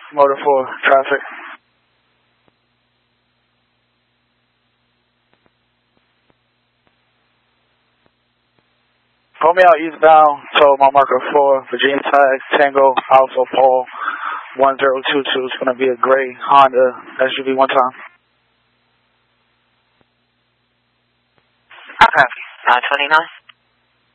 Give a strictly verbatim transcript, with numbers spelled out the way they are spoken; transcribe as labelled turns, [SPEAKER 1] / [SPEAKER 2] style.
[SPEAKER 1] Motor four, traffic. Call me out eastbound, so my marker four, Virginia Tag, Tango, Alpha, Paul, one zero two two. It's going to be a gray Honda S U V one time.
[SPEAKER 2] Okay, nine twenty-nine.